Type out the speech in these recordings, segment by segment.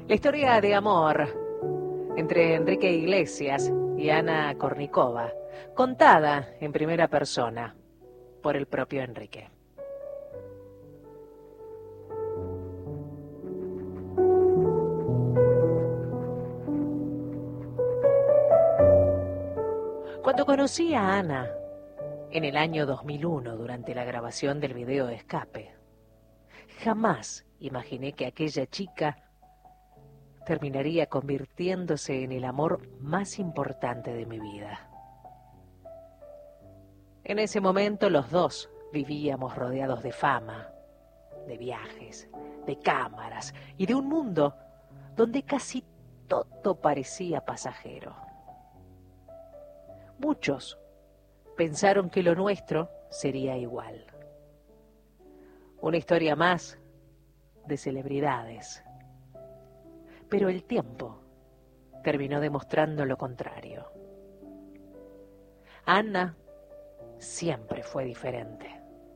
La historia de amor entre Enrique Iglesias y Ana Kournikova, contada en primera persona por el propio Enrique. Cuando conocí a Ana en el año 2001 durante la grabación del video Escape, jamás imaginé que aquella chica terminaría convirtiéndose en el amor más importante de mi vida. En ese momento los dos vivíamos rodeados de fama, de viajes, de cámaras y de un mundo donde casi todo parecía pasajero. Muchos pensaron que lo nuestro sería igual. Una historia más de celebridades. Pero el tiempo terminó demostrando lo contrario. Ana siempre fue diferente.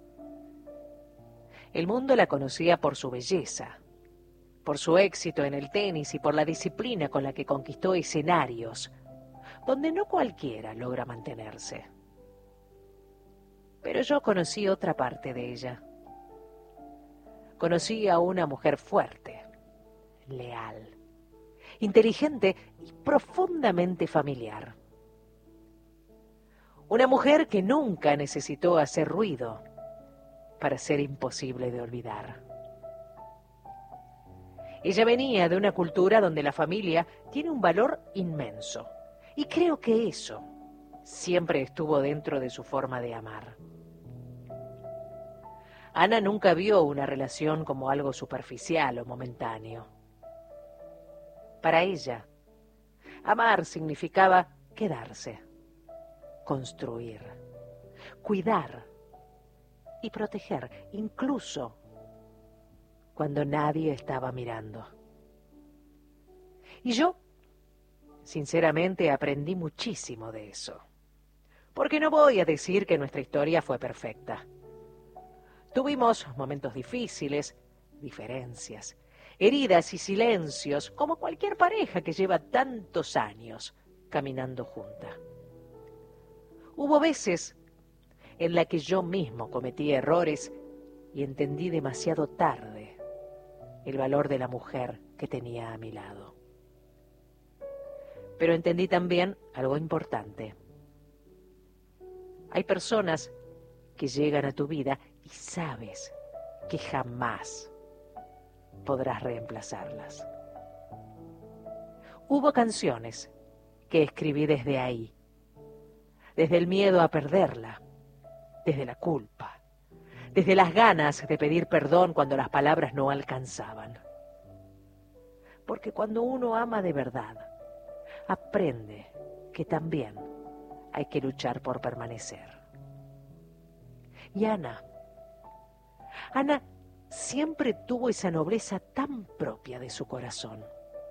El mundo la conocía por su belleza, por su éxito en el tenis y por la disciplina con la que conquistó escenarios donde no cualquiera logra mantenerse. Pero yo conocí otra parte de ella. Conocí a una mujer fuerte, leal, inteligente y profundamente familiar. Una mujer que nunca necesitó hacer ruido para ser imposible de olvidar. Ella venía de una cultura donde la familia tiene un valor inmenso, y creo que eso siempre estuvo dentro de su forma de amar. Ana nunca vio una relación como algo superficial o momentáneo. Para ella, amar significaba quedarse, construir, cuidar y proteger, incluso cuando nadie estaba mirando. Y yo, sinceramente, aprendí muchísimo de eso. Porque no voy a decir que nuestra historia fue perfecta. Tuvimos momentos difíciles, diferencias, heridas y silencios, como cualquier pareja que lleva tantos años caminando junta. Hubo veces en las que yo mismo cometí errores y entendí demasiado tarde el valor de la mujer que tenía a mi lado. Pero entendí también algo importante. Hay personas que llegan a tu vida y sabes que jamás podrás reemplazarlas. Hubo canciones que escribí desde ahí, desde el miedo a perderla, desde la culpa, desde las ganas de pedir perdón cuando las palabras no alcanzaban. Porque cuando uno ama de verdad, aprende que también hay que luchar por permanecer. Y Ana siempre tuvo esa nobleza tan propia de su corazón.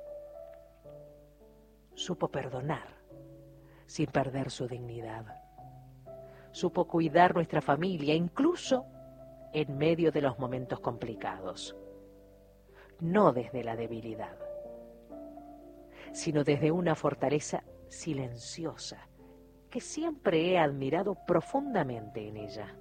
Supo perdonar sin perder su dignidad. Supo cuidar nuestra familia, incluso en medio de los momentos complicados. No desde la debilidad, sino desde una fortaleza silenciosa que siempre he admirado profundamente en ella.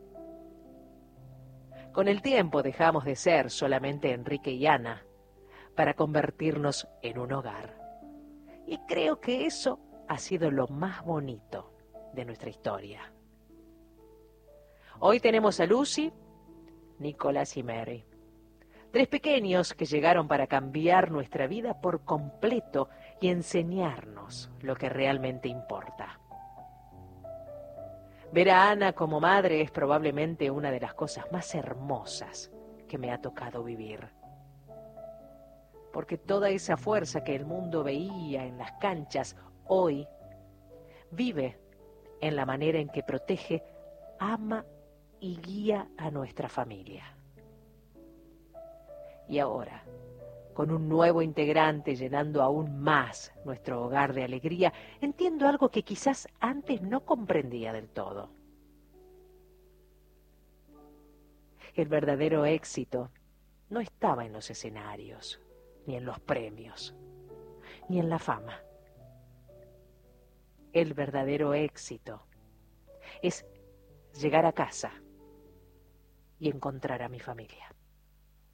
Con el tiempo dejamos de ser solamente Enrique y Ana para convertirnos en un hogar. Y creo que eso ha sido lo más bonito de nuestra historia. Hoy tenemos a Lucy, Nicolás y Mary. 3 pequeños que llegaron para cambiar nuestra vida por completo y enseñarnos lo que realmente importa. Ver a Ana como madre es probablemente una de las cosas más hermosas que me ha tocado vivir. Porque toda esa fuerza que el mundo veía en las canchas, hoy vive en la manera en que protege, ama y guía a nuestra familia. Y ahora, con un nuevo integrante llenando aún más nuestro hogar de alegría, entiendo algo que quizás antes no comprendía del todo. El verdadero éxito no estaba en los escenarios, ni en los premios, ni en la fama. El verdadero éxito es llegar a casa y encontrar a mi familia.